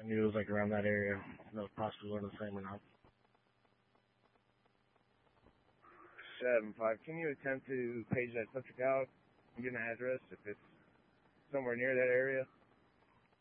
I knew it was like around that area. That was possibly one of the same or not. 7-5. Can you attempt to page that subject out and get an address if it's somewhere near that area?